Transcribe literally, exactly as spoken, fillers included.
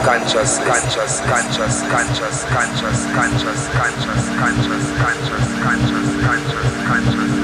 conscious, conscious, conscious, conscious, conscious, conscious, conscious, conscious, conscious, conscious, conscious, conscious.